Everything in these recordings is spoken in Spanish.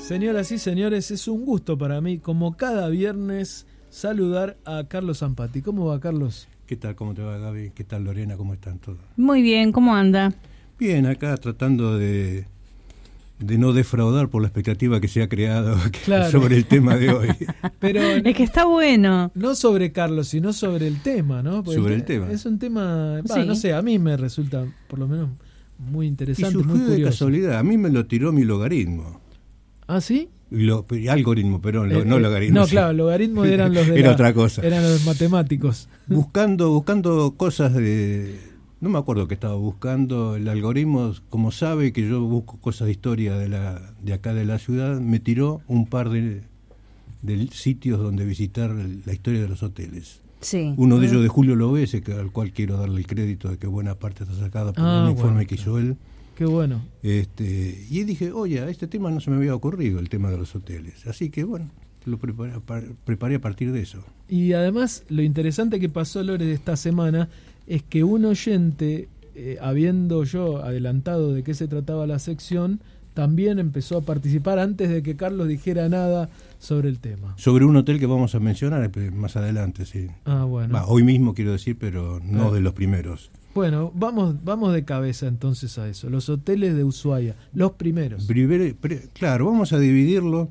Señoras y señores, es un gusto para mí, como cada viernes, saludar a Carlos Zampati. ¿Cómo va, Carlos? ¿Qué tal? ¿Cómo te va, Gaby? ¿Qué tal, Lorena? ¿Cómo están todos? Muy bien, ¿cómo anda? Bien, acá tratando de no defraudar por la expectativa que se ha creado sobre el tema de hoy. Pero es que está bueno. No sobre Carlos, sino sobre el tema, ¿no? Porque sobre el tema. Es un tema, sí. No sé, a mí me resulta por lo menos muy interesante, y surgió muy curioso. de casualidad, a mí me lo tiró mi logaritmo. ¿Ah, sí? Algoritmo, pero no logaritmo. No, claro, logaritmos eran los de era otra cosa. Eran los matemáticos. Buscando cosas de... No me acuerdo qué estaba buscando. El algoritmo, como sabe que yo busco cosas de historia de acá de la ciudad, me tiró un par de sitios donde visitar la historia de los hoteles. Sí. Uno de ellos de Julio Lobese, al cual quiero darle el crédito de que buena parte está sacada por un informe que hizo él. Qué bueno. Y dije, oye, a este tema no se me había ocurrido, el tema de los hoteles. Así que, bueno, lo preparé a partir de eso. Y además, lo interesante que pasó, Lore, de esta semana es que un oyente, habiendo yo adelantado de qué se trataba la sección, también empezó a participar antes de que Carlos dijera nada sobre el tema. Sobre un hotel que vamos a mencionar más adelante, sí. Ah, bueno. Hoy mismo quiero decir, pero no de los primeros. Bueno, vamos de cabeza entonces a eso. Los hoteles de Ushuaia, los primeros. Claro, vamos a dividirlo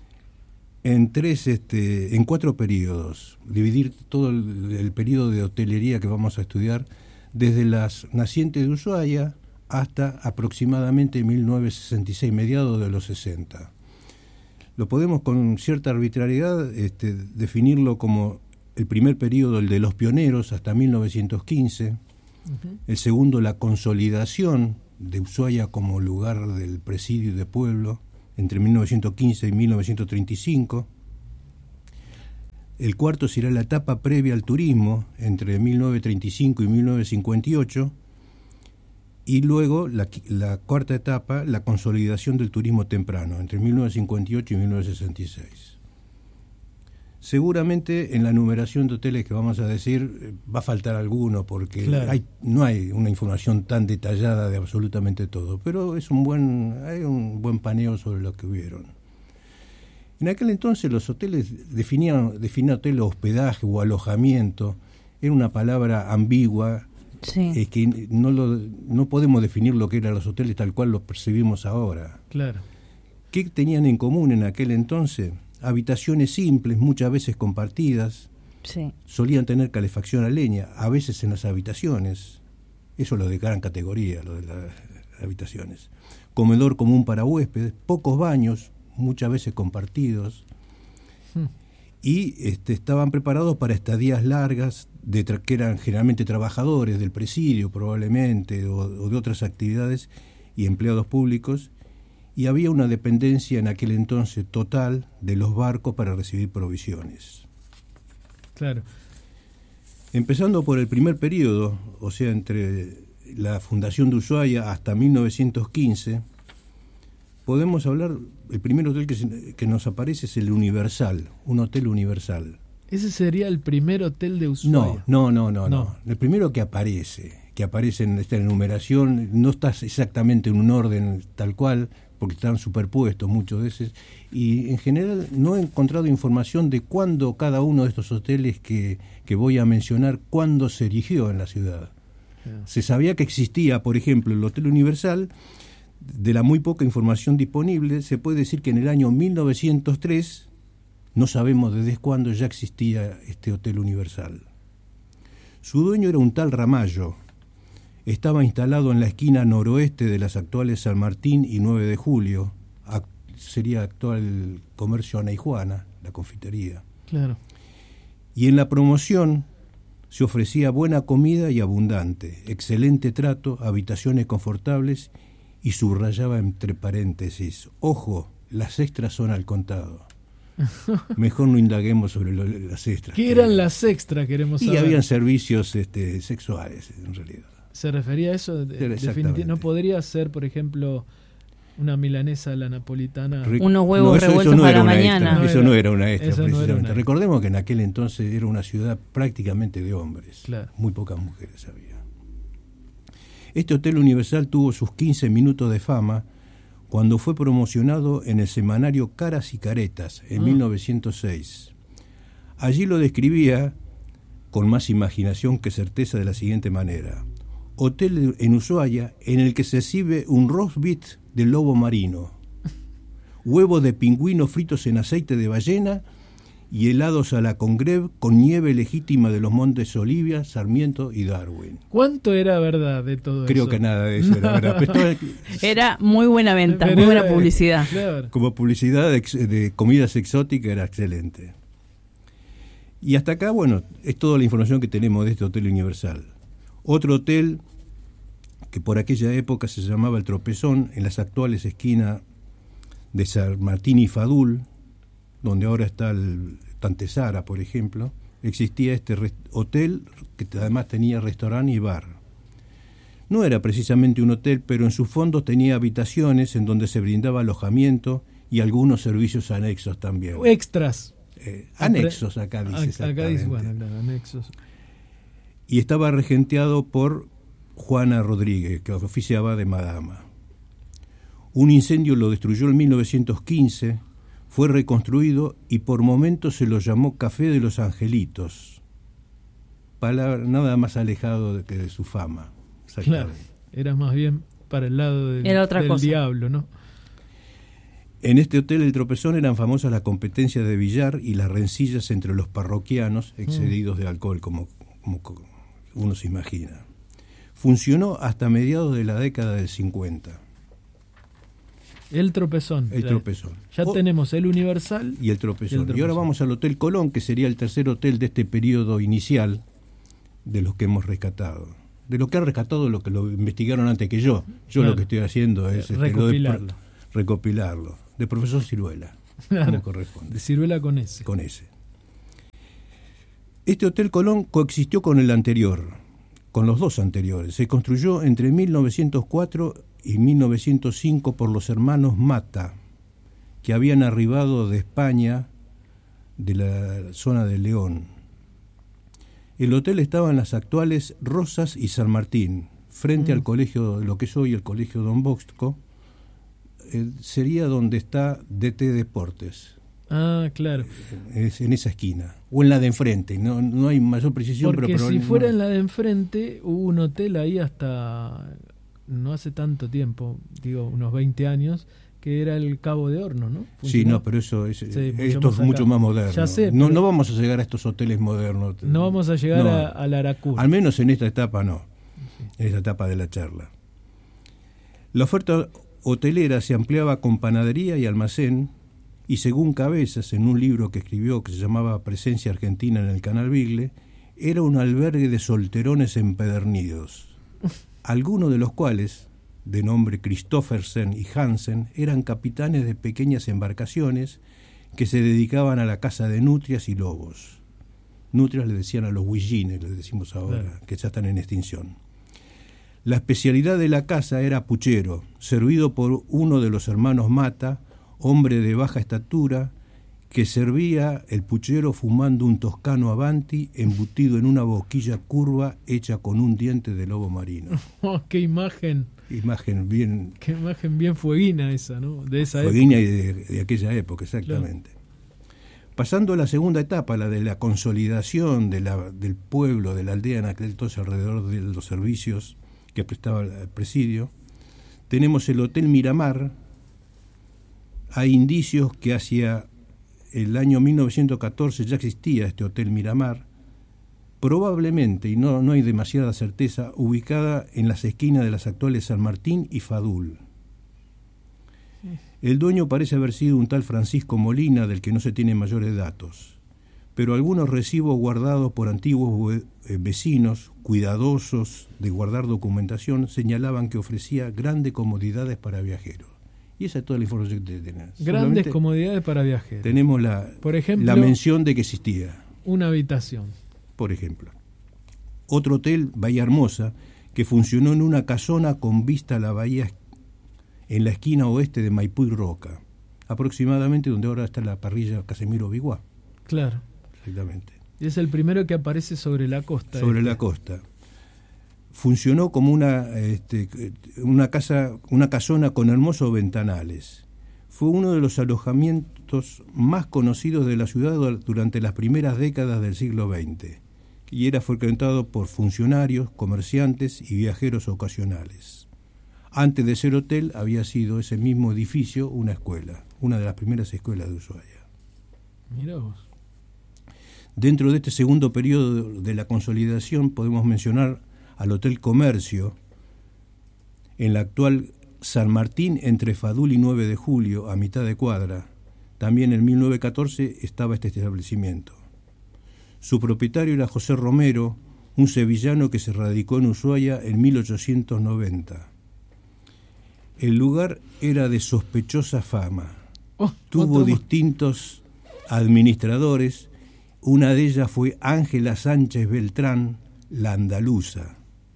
en en 4 periodos. Dividir todo el periodo de hotelería que vamos a estudiar desde las nacientes de Ushuaia hasta aproximadamente 1966, mediados de los 60. Lo podemos con cierta arbitrariedad definirlo como el primer periodo, el de los pioneros, hasta 1915. Uh-huh. El segundo, la consolidación de Ushuaia como lugar del presidio y de pueblo, entre 1915 y 1935. El cuarto será la etapa previa al turismo, entre 1935 y 1958. Y luego la cuarta etapa, la consolidación del turismo temprano, entre 1958 y 1966. Seguramente en la numeración de hoteles que vamos a decir va a faltar alguno, porque claro, no hay una información tan detallada de absolutamente todo, pero hay un buen paneo sobre lo que hubieron. En aquel entonces los hoteles definían hotel hospedaje o alojamiento, era una palabra ambigua. Sí. Que no podemos definir lo que eran los hoteles tal cual los percibimos ahora. Claro. ¿Qué tenían en común en aquel entonces? Habitaciones simples, muchas veces compartidas. Sí. Solían tener calefacción a leña, a veces en las habitaciones. Eso es lo de gran categoría, lo de las habitaciones. Comedor común para huéspedes, pocos baños, muchas veces compartidos. Y estaban preparados para estadías largas, que eran generalmente trabajadores del presidio probablemente, o de otras actividades, y empleados públicos, y había una dependencia en aquel entonces total de los barcos para recibir provisiones. Claro. Empezando por el primer periodo, o sea, entre la fundación de Ushuaia hasta 1915, podemos hablar, el primer hotel que nos aparece es el Universal, un hotel Universal. ¿Ese sería el primer hotel de Ushuaia? No. El primero que aparece en esta enumeración, no está exactamente en un orden tal cual, porque están superpuestos muchos de esos, y en general no he encontrado información de cuándo cada uno de estos hoteles que voy a mencionar, cuándo se erigió en la ciudad. Yeah. Se sabía que existía, por ejemplo, el Hotel Universal. De la muy poca información disponible, se puede decir que en el año 1903, no sabemos desde cuándo ya existía este Hotel Universal. Su dueño era un tal Ramallo. Estaba instalado en la esquina noroeste de las actuales San Martín y 9 de Julio. Sería actual Comercio Ana y Juana, la confitería. Claro. Y en la promoción se ofrecía buena comida y abundante, excelente trato, habitaciones confortables, y subrayaba entre paréntesis: ojo, las extras son al contado. Mejor no indaguemos sobre las extras. ¿Qué eran las extras? Queremos saber. Y habían servicios sexuales, en realidad. ¿Se refería a eso? Definitivamente. ¿No podría ser, por ejemplo, una milanesa a la napolitana? Unos huevos revueltos para la mañana. Eso no era una extra, precisamente. No era una extra. Recordemos que en aquel entonces era una ciudad prácticamente de hombres. Claro. Muy pocas mujeres había. Este Hotel Universal tuvo sus 15 minutos de fama cuando fue promocionado en el semanario Caras y Caretas en 1906. Allí lo describía con más imaginación que certeza de la siguiente manera: hotel en Ushuaia en el que se sirve un roast beef de lobo marino, huevos de pingüino fritos en aceite de ballena y helados a la Congreve con nieve legítima de los montes Olivia, Sarmiento y Darwin. ¿Cuánto era verdad de todo Creo eso? que nada de eso era verdad. Pero era muy buena venta, muy buena publicidad. Claro. como publicidad de comidas exóticas era excelente. Y hasta acá, bueno, es toda la información que tenemos de este Hotel Universal. Otro hotel que por aquella época se llamaba El Tropezón, en las actuales esquinas de San Martín y Fadul, donde ahora está el Tantesara, por ejemplo, existía este hotel que además tenía restaurante y bar. No era precisamente un hotel, pero en sus fondos tenía habitaciones en donde se brindaba alojamiento y algunos servicios anexos también. Extras. Anexos, acá dice. Acá dice, bueno, claro, anexos. Y estaba regenteado por Juana Rodríguez, que oficiaba de madama. Un incendio lo destruyó en 1915, fue reconstruido y por momentos se lo llamó Café de los Angelitos. Palabra nada más alejado que de su fama. Claro, era más bien para el lado del diablo, ¿no? En este hotel El Tropezón eran famosas las competencias de billar y las rencillas entre los parroquianos excedidos de alcohol, como uno se imagina. Funcionó hasta mediados de la década del 50. El Tropezón. El Tropezón. Ya tenemos el Universal y el Tropezón. Y ahora vamos al Hotel Colón, que sería el tercer hotel de este periodo inicial de los que hemos rescatado. De lo que han rescatado, lo que lo investigaron antes que yo. Yo lo que estoy haciendo es recopilarlo. De profesor Ciruela, como corresponde. De Ciruela con S. Con S. Este Hotel Colón coexistió con el anterior, con los dos anteriores. Se construyó entre 1904 y 1905 por los hermanos Mata, que habían arribado de España, de la zona de León. El hotel estaba en las actuales Rosas y San Martín, frente al colegio, lo que es hoy el Colegio Don Bosco. Sería donde está DT Deportes. Ah, claro. Es en esa esquina. O en la de enfrente. No hay mayor precisión. Porque pero si fuera en la de enfrente, hubo un hotel ahí hasta no hace tanto tiempo, digo unos 20 años, que era el Cabo de Horno, ¿no? Sí, no, pero esto es mucho más moderno. Ya sé, no vamos a llegar a estos hoteles modernos. No vamos a llegar a la Aracura. Al menos en esta etapa no. En esta etapa de la charla. La oferta hotelera se ampliaba con panadería y almacén, y según Cabezas, en un libro que escribió que se llamaba Presencia Argentina en el Canal Bigle, era un albergue de solterones empedernidos, algunos de los cuales, de nombre Christoffersen y Hansen, eran capitanes de pequeñas embarcaciones que se dedicaban a la caza de nutrias y lobos. Nutrias le decían a los huillines, les decimos ahora, claro, que ya están en extinción. La especialidad de la caza era puchero, servido por uno de los hermanos Mata, hombre de baja estatura, que servía el puchero fumando un toscano Avanti embutido en una boquilla curva hecha con un diente de lobo marino. Oh, ¡qué imagen! Qué imagen bien fueguina esa, ¿no? De esa fueguina época. Y de aquella época, exactamente. Claro. Pasando a la segunda etapa, la de la consolidación del pueblo, de la aldea en aquel entonces alrededor de los servicios que prestaba el presidio, tenemos el Hotel Miramar. Hay indicios que hacia el año 1914 ya existía este Hotel Miramar, probablemente, y no hay demasiada certeza, ubicada en las esquinas de las actuales San Martín y Fadul. El dueño parece haber sido un tal Francisco Molina, del que no se tienen mayores datos, pero algunos recibos guardados por antiguos vecinos, cuidadosos de guardar documentación, señalaban que ofrecía grandes comodidades para viajeros. Y esa es toda la información que tenemos. Grandes comodidades para viajeros. Tenemos por ejemplo, la mención de que existía. Una habitación. Por ejemplo. Otro hotel, Bahía Hermosa, que funcionó en una casona con vista a la bahía en la esquina oeste de Maipú y Roca, aproximadamente donde ahora está la parrilla Casemiro Biguá. Claro. Exactamente. Y es el primero que aparece sobre la costa. Sobre la costa. funcionó como una casona con hermosos ventanales. Fue uno de los alojamientos más conocidos de la ciudad durante las primeras décadas del siglo XX y era frecuentado por funcionarios, comerciantes y viajeros ocasionales. Antes de ser hotel había sido ese mismo edificio una escuela, una de las primeras escuelas de Ushuaia. Mirá vos. Dentro de este segundo periodo de la consolidación podemos mencionar al Hotel Comercio, en la actual San Martín entre Fadul y 9 de Julio, a mitad de cuadra. También en 1914 estaba este establecimiento. Su propietario era José Romero, un sevillano que se radicó en Ushuaia en 1890. El lugar era de sospechosa fama. Tuvo distintos administradores. Una de ellas fue Ángela Sánchez Beltrán, la andaluza.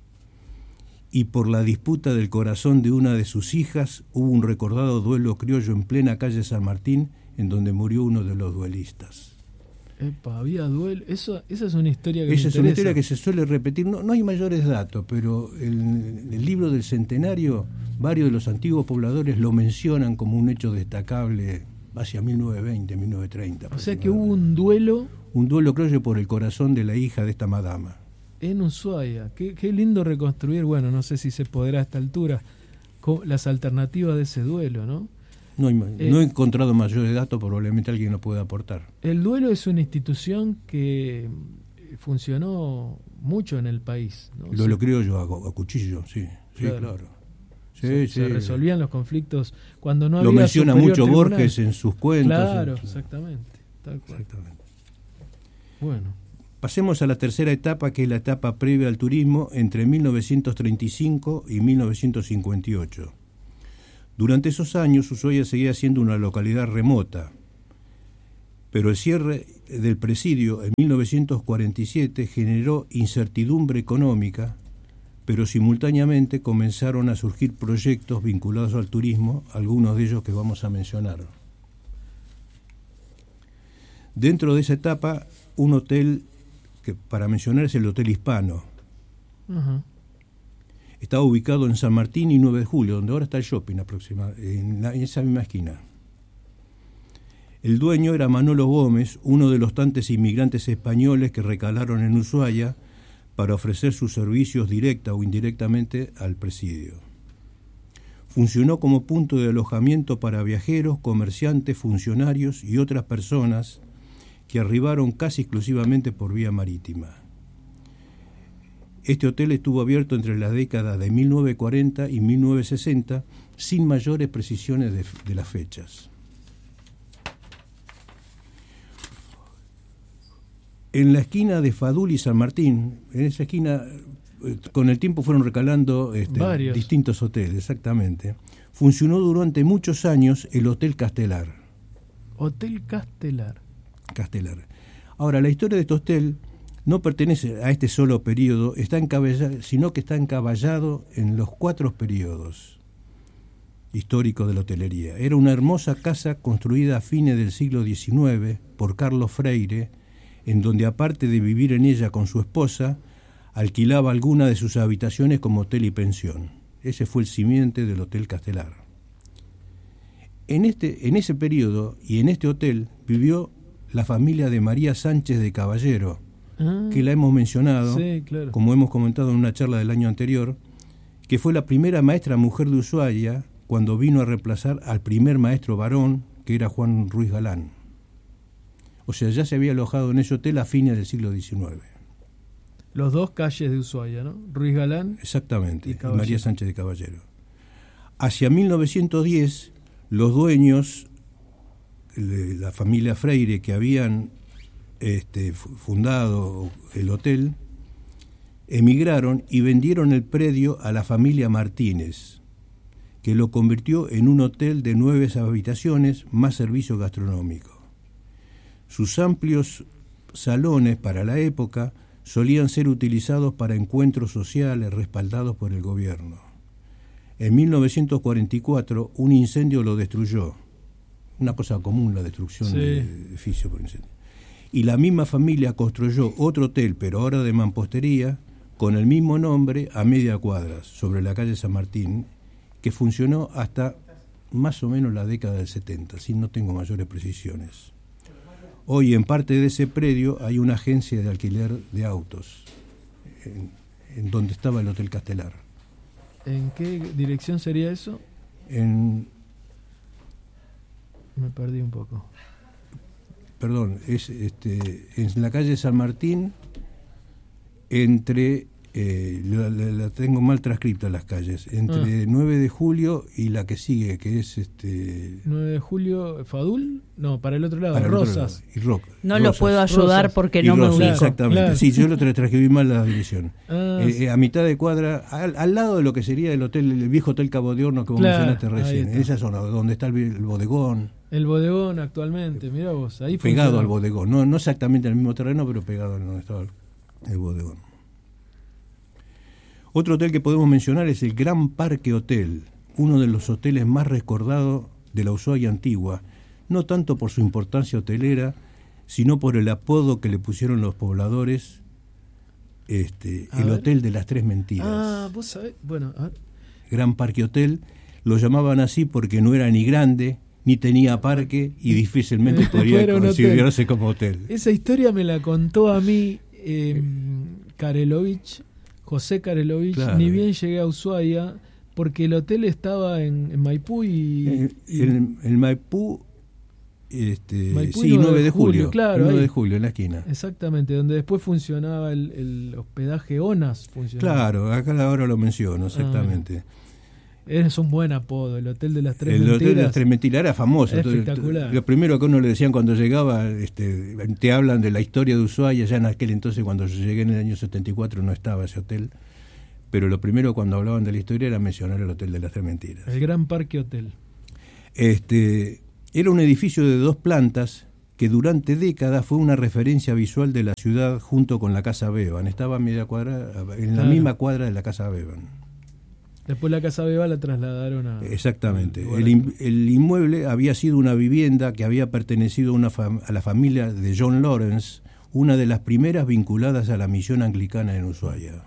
Y por la disputa del corazón de una de sus hijas hubo un recordado duelo criollo en plena calle San Martín, en donde murió uno de los duelistas. Epa, había duelo. Esa es una historia que Esa me es una interesa. historia que se suele repetir. No hay mayores datos, pero en el libro del Centenario, varios de los antiguos pobladores lo mencionan como un hecho destacable hacia 1920, 1930. O sea que hubo un duelo. Un duelo criollo por el corazón de la hija de esta madama. En Ushuaia. Qué lindo reconstruir, bueno, no sé si se podrá a esta altura, las alternativas de ese duelo, ¿no? No he encontrado mayores datos, probablemente alguien lo pueda aportar. El duelo es una institución que funcionó mucho en el país, ¿no? Lo creo yo a cuchillo, sí, claro. Sí, se resolvían los conflictos cuando no había. Lo menciona superior mucho tribunal. Borges en sus cuentos. Claro, exactamente. Tal cual. Exactamente. Bueno. Pasemos a la tercera etapa, que es la etapa previa al turismo, entre 1935 y 1958. Durante esos años, Ushuaia seguía siendo una localidad remota, pero el cierre del presidio en 1947 generó incertidumbre económica, pero simultáneamente comenzaron a surgir proyectos vinculados al turismo, algunos de ellos que vamos a mencionar. Dentro de esa etapa, un hotel que para mencionar es el Hotel Hispano. Uh-huh. Estaba ubicado en San Martín y 9 de Julio, donde ahora está el shopping aproximadamente, en esa misma esquina. El dueño era Manolo Gómez, uno de los tantos inmigrantes españoles que recalaron en Ushuaia para ofrecer sus servicios directa o indirectamente al presidio. Funcionó como punto de alojamiento para viajeros, comerciantes, funcionarios y otras personas que arribaron casi exclusivamente por vía marítima. Este hotel estuvo abierto entre las décadas de 1940 y 1960 sin mayores precisiones de las fechas. En la esquina de Fadul y San Martín, en esa esquina, con el tiempo fueron recalando distintos hoteles, exactamente. Funcionó durante muchos años el Hotel Castelar. Hotel Castelar. Ahora, la historia de este hotel no pertenece a este solo periodo, sino que está encaballado en los 4 periodos históricos de la hotelería. Era una hermosa casa construida a fines del siglo XIX por Carlos Freire, en donde aparte de vivir en ella con su esposa, alquilaba alguna de sus habitaciones como hotel y pensión. Ese fue el simiente del Hotel Castelar. En ese periodo y en este hotel vivió la familia de María Sánchez de Caballero, que la hemos mencionado, sí, claro, como hemos comentado en una charla del año anterior, que fue la primera maestra mujer de Ushuaia cuando vino a reemplazar al primer maestro varón, que era Juan Ruiz Galán. O sea, ya se había alojado en ese hotel a fines del siglo XIX. Los 2 calles de Ushuaia, ¿no? Ruiz Galán. Exactamente, y María Sánchez de Caballero. Hacia 1910, los dueños de la familia Freire que habían fundado el hotel, emigraron y vendieron el predio a la familia Martínez, que lo convirtió en un hotel de 9 habitaciones más servicio gastronómico. Sus amplios salones para la época solían ser utilizados para encuentros sociales respaldados por el gobierno. En 1944 un incendio lo destruyó. Una cosa común la destrucción de edificios por incendio. Y la misma familia construyó otro hotel, pero ahora de mampostería, con el mismo nombre a media cuadra, sobre la calle San Martín, que funcionó hasta más o menos la década del 70, si no tengo mayores precisiones. Hoy en parte de ese predio hay una agencia de alquiler de autos, en donde estaba el Hotel Castelar. ¿En qué dirección sería eso? Me perdí un poco. Perdón, es en la calle San Martín, entre, la tengo mal transcripta las calles, entre 9 de julio y la que sigue, que es 9 de julio, ¿Fadul? No, para el otro lado, para Rosas. Y Rock. No Rosas. lo puedo ayudar Rosas. porque Y no me Rosas, ubico. exactamente. Claro. Sí, yo lo transcribí mal la dirección. Sí. A mitad de cuadra, al lado de lo que sería el viejo Hotel Cabo de Horno que vos mencionaste recién, en esa zona donde está el bodegón. El bodegón actualmente, mirá vos, ahí pegado funciona. al bodegón, no exactamente en el mismo terreno, pero pegado a donde estaba el bodegón. Otro hotel que podemos mencionar es el Gran Parque Hotel, uno de los hoteles más recordados de la Ushuaia antigua, no tanto por su importancia hotelera, sino por el apodo que le pusieron los pobladores, el Hotel de las Tres Mentiras. Ah, vos sabés, bueno, a ver. Gran Parque Hotel, lo llamaban así porque no era ni grande, ni tenía parque y difícilmente podría considerarse como hotel. Esa historia me la contó a mí Karelovich, José Karelovich, claro. Ni bien llegué a Ushuaia, porque el hotel estaba en Maipú y... El Maipú, Maipú sí, 9 de julio, claro, 9 ahí. de julio, en la esquina. Exactamente, donde después funcionaba el hospedaje ONAS. Claro, acá ahora lo menciono, exactamente. Es un buen apodo, el Hotel de las Tres El Mentiras. Hotel de las Tres Mentiras era famoso. Espectacular. Lo primero que uno le decían cuando llegaba, te hablan de la historia de Ushuaia, ya en aquel entonces cuando yo llegué en el año 74 no estaba ese hotel, pero lo primero cuando hablaban de la historia era mencionar el Hotel de las Tres Mentiras. El Gran Parque Hotel. Era un edificio de 2 plantas que durante décadas fue una referencia visual de la ciudad junto con la Casa Bevan. Estaba a media cuadra, en la misma cuadra de la Casa Bevan. Después la Casa Beba la trasladaron a... Exactamente. El inmueble había sido una vivienda que había pertenecido a la familia de John Lawrence, una de las primeras vinculadas a la misión anglicana en Ushuaia.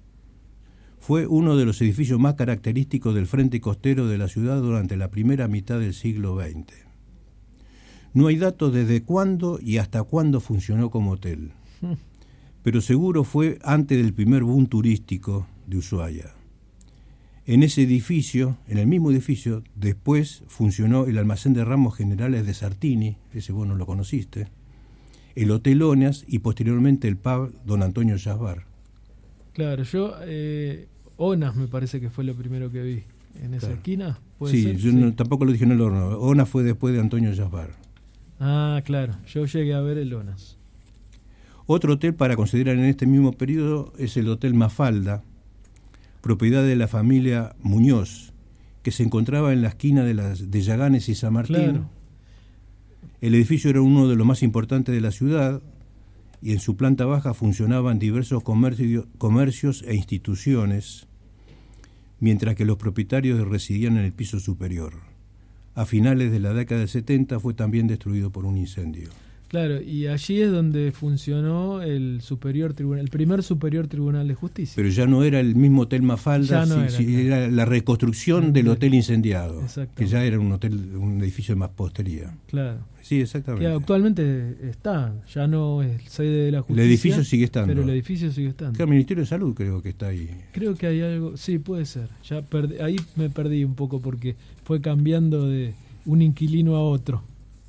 Fue uno de los edificios más característicos del frente costero de la ciudad durante la primera mitad del siglo XX. No hay datos desde cuándo y hasta cuándo funcionó como hotel, pero seguro fue antes del primer boom turístico de Ushuaia. En ese edificio, en el mismo edificio, después funcionó el almacén de ramos generales de Sartini, ese vos no lo conociste, el Hotel Onas y posteriormente el pub Don Antonio Jasbar. Claro, yo, Onas me parece que fue lo primero que vi en esa esquina. Sí, ser? yo no, tampoco lo dije en el horno. Onas fue después de Antonio Jasbar. Ah, claro, yo llegué a ver el Onas. Otro hotel para considerar en este mismo periodo es el Hotel Mafalda, propiedad de la familia Muñoz, que se encontraba en la esquina de Yaganes y San Martín. Claro. El edificio era uno de los más importantes de la ciudad y en su planta baja funcionaban diversos comercios e instituciones, mientras que los propietarios residían en el piso superior. A finales de la década del 70 fue también destruido por un incendio. Claro, y allí es donde funcionó el primer Superior Tribunal de Justicia. Pero ya no era el mismo Hotel Mafalda, era la reconstrucción del hotel incendiado, Exacto. que ya era un edificio de mampostería. Claro. Sí, exactamente. Que actualmente está, ya no es sede de la justicia. El edificio sigue estando. Pero el edificio sigue estando. El Ministerio de Salud creo que está ahí. Creo que hay algo, sí, puede ser. Ya ahí me perdí un poco porque fue cambiando de un inquilino a otro.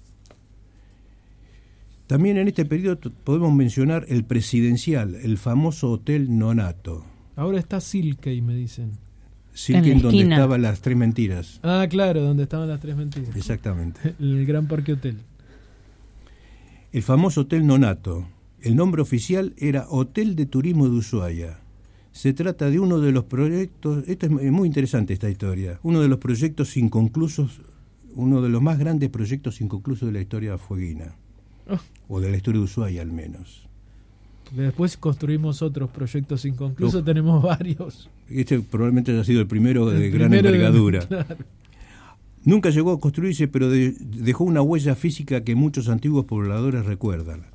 También en este periodo podemos mencionar el presidencial, el famoso Hotel Nonato. Ahora está Silkey, me dicen. Silkey, donde estaban las Tres Mentiras. Ah, claro, donde estaban las Tres Mentiras. Exactamente. El Gran Parque Hotel. El famoso Hotel Nonato. El nombre oficial era Hotel de Turismo de Ushuaia. Se trata de uno de los proyectos, esto es muy interesante esta historia, uno de los proyectos inconclusos, uno de los más grandes proyectos inconclusos de la historia fueguina. O de la historia de Ushuaia al menos. Después construimos otros proyectos inconclusos, tenemos varios. Este probablemente haya sido el primero de gran envergadura. Claro. Nunca llegó a construirse, pero dejó una huella física que muchos antiguos pobladores recuerdan.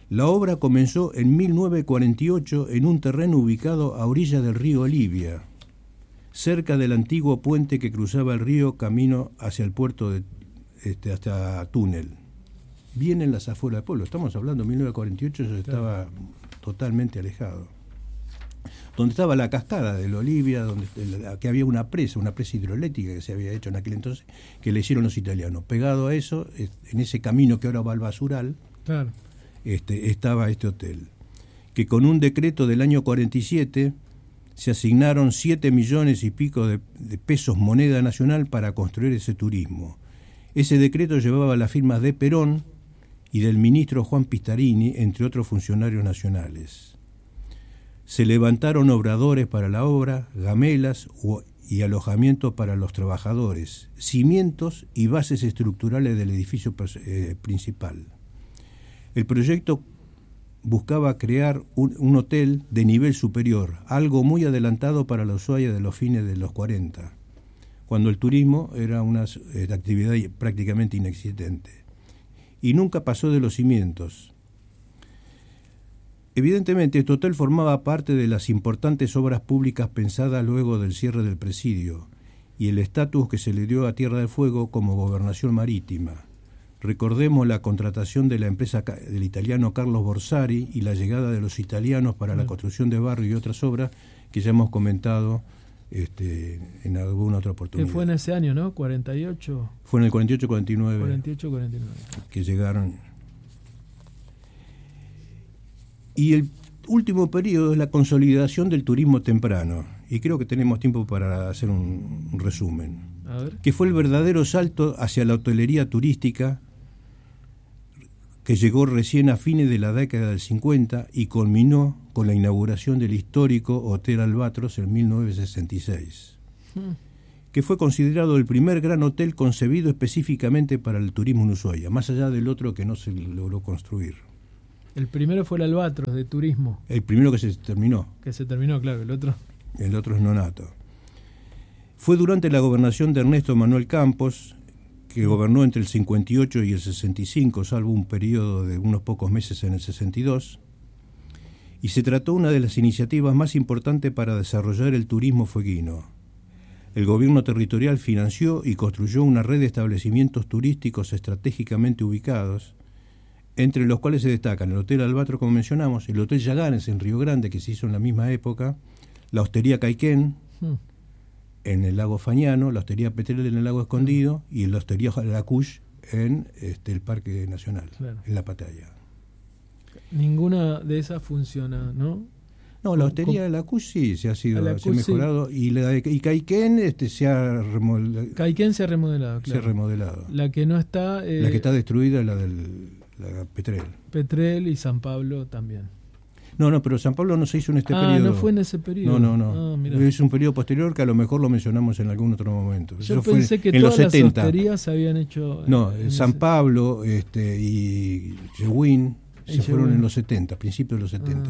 La obra comenzó en 1948 en un terreno ubicado a orillas del río Olivia, cerca del antiguo puente que cruzaba el río camino hacia el puerto de hasta Túnel. Bien en las afueras del pueblo. Estamos hablando de 1948, eso estaba totalmente alejado. Donde estaba la cascada del Olivia, donde que había una presa hidroeléctrica que se había hecho en aquel entonces, que le hicieron los italianos. Pegado a eso, en ese camino que ahora va al basural, claro, estaba este hotel, que con un decreto del año 47 se asignaron 7 millones y pico de pesos moneda nacional para construir ese turismo. Ese decreto llevaba las firmas de Perón y del ministro Juan Pistarini, entre otros funcionarios nacionales. Se levantaron obradores para la obra, gamelas y alojamientos para los trabajadores, cimientos y bases estructurales del edificio principal. El proyecto buscaba crear un hotel de nivel superior, algo muy adelantado para la Ushuaia de los fines de los 40, cuando el turismo era una actividad prácticamente inexistente. Y nunca pasó de los cimientos. Evidentemente, este hotel formaba parte de las importantes obras públicas pensadas luego del cierre del presidio y el estatus que se le dio a Tierra del Fuego como gobernación marítima. Recordemos la contratación de la empresa del italiano Carlos Borsari y la llegada de los italianos para la construcción de barrios y otras obras que ya hemos comentado en alguna otra oportunidad. Que fue en ese año, ¿no? 48. Fue en el 48-49. 48-49. Que llegaron. Y el último periodo es la consolidación del turismo temprano. Y creo que tenemos tiempo para hacer un resumen. A ver. Que fue el verdadero salto hacia la hotelería turística, que llegó recién a fines de la década del 50 y culminó con la inauguración del histórico Hotel Albatros en 1966, que fue considerado el primer gran hotel concebido específicamente para el turismo en Ushuaia, más allá del otro que no se logró construir. El primero fue el Albatros de turismo. El primero que se terminó. Que se terminó, claro, el otro. El otro es Nonato. Fue durante la gobernación de Ernesto Manuel Campos, que gobernó entre el 58 y el 65, salvo un periodo de unos pocos meses en el 62, y se trató una de las iniciativas más importantes para desarrollar el turismo fueguino. El gobierno territorial financió y construyó una red de establecimientos turísticos estratégicamente ubicados, entre los cuales se destacan el Hotel Albatros, como mencionamos, el Hotel Yaganes en Río Grande, que se hizo en la misma época, la Hostería Caiquén, en el lago Fañano, la Hostería Petrel en el lago Escondido y la Hostería Lacush en el Parque Nacional, claro, en La Pataya. Ninguna de esas funciona, ¿no? No, la Hostería de Lacush sí se ha mejorado, sí. Y Caiquén se ha remodelado. Caiquén se ha remodelado, claro. Se ha remodelado. La que no está... la que está destruida es la Petrel. Petrel y San Pablo también. No, pero San Pablo no se hizo en este periodo. No fue en ese periodo. No. Es un periodo posterior que a lo mejor lo mencionamos en algún otro momento. Yo pensé que todas las hosterías se habían hecho... No, San Pablo y Yehuín se fueron en los 70, principios de los 70.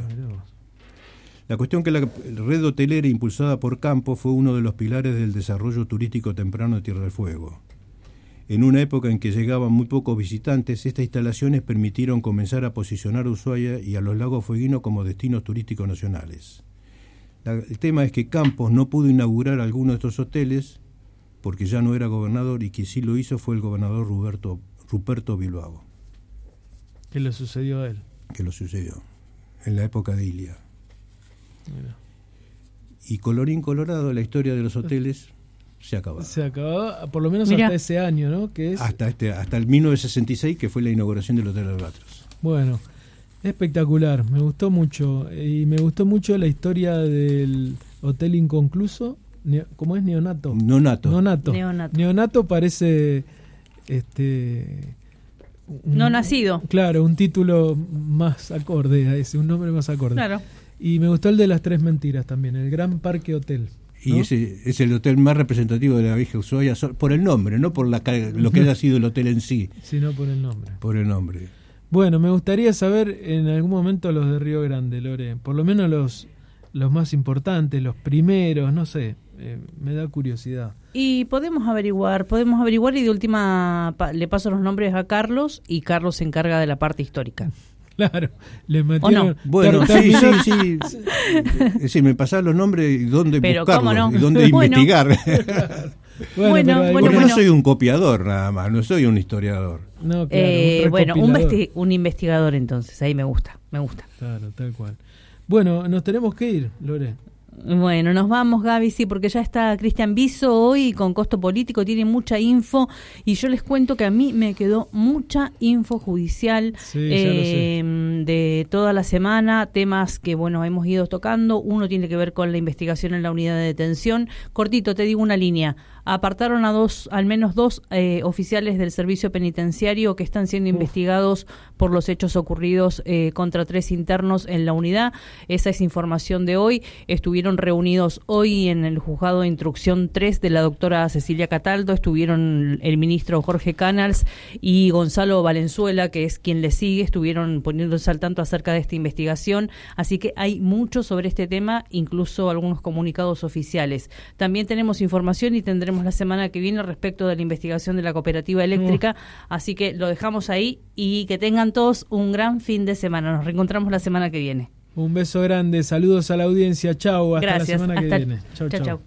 La cuestión que la red hotelera impulsada por Campos fue uno de los pilares del desarrollo turístico temprano de Tierra del Fuego. En una época en que llegaban muy pocos visitantes, estas instalaciones permitieron comenzar a posicionar a Ushuaia y a los lagos fueguinos como destinos turísticos nacionales. El tema es que Campos no pudo inaugurar alguno de estos hoteles porque ya no era gobernador, y quien sí lo hizo fue el gobernador Ruperto Bilbao. ¿Qué le sucedió a él? Que lo sucedió en la época de Ilia. Mira. Y colorín colorado, la historia de los hoteles se acababa. Se acababa, por lo menos hasta ese año, ¿no? Que es... hasta el 1966, que fue la inauguración del Hotel Albatros. Bueno, espectacular, me gustó mucho. Y me gustó mucho la historia del Hotel Inconcluso. ¿Cómo es? Neonato. Neonato parece... no nacido. Claro, un título más acorde a ese, un nombre más acorde. Claro. Y me gustó el de las 3 mentiras también, el Gran Parque Hotel. ¿No? Y ese es el hotel más representativo de la vieja Ushuaia por el nombre, no por lo que haya sido el hotel en sí, sino por el nombre. Por el nombre. Bueno, me gustaría saber en algún momento los de Río Grande, Lore, por lo menos los más importantes, los primeros, no sé, me da curiosidad. Y podemos averiguar y de última le paso los nombres a Carlos, y Carlos se encarga de la parte histórica. Claro, le metieron... no? Bueno, sí. Es decir, me pasaban los nombres y dónde Pero, buscarlos, ¿cómo no? y dónde Bueno. investigar. Bueno, Porque bueno. no soy un copiador nada más, no soy un historiador. No, claro, Bueno, recopilador. un investigador entonces, ahí me gusta. Claro, tal cual. Bueno, nos tenemos que ir, Lore. Bueno, nos vamos, Gaby, sí, porque ya está Cristian Biso hoy con Costo Político, tiene mucha info y yo les cuento que a mí me quedó mucha info judicial Sí, ya lo sé. de toda la semana, temas que, bueno, hemos ido tocando. Uno tiene que ver con la investigación en la unidad de detención. Cortito, te digo una línea. Apartaron a al menos dos oficiales del servicio penitenciario que están siendo investigados por los hechos ocurridos contra 3 internos en la unidad. Esa es información de hoy. Estuvieron reunidos hoy en el juzgado de instrucción 3 de la doctora Cecilia Cataldo. Estuvieron el ministro Jorge Canals y Gonzalo Valenzuela, que es quien le sigue. Estuvieron poniéndose al tanto acerca de esta investigación. Así que hay mucho sobre este tema, incluso algunos comunicados oficiales. También tenemos información y tendremos la semana que viene respecto de la investigación de la cooperativa eléctrica, así que lo dejamos ahí y que tengan todos un gran fin de semana. Nos reencontramos la semana que viene. Un beso grande, saludos a la audiencia, chau, hasta Gracias. la semana que viene. Chau.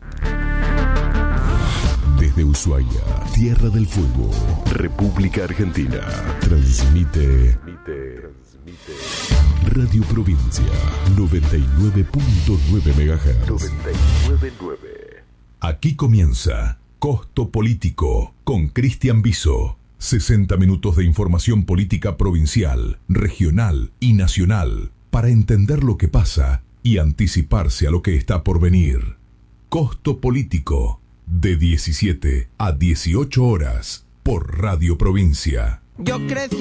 Desde Ushuaia, tierra del fuego, República Argentina, transmite Radio Provincia 99.9 MHz. 99.9. Aquí comienza Costo Político con Cristian Biso. 60 minutos de información política provincial, regional y nacional para entender lo que pasa y anticiparse a lo que está por venir. Costo Político, de 17 a 18 horas por Radio Provincia. Yo crecí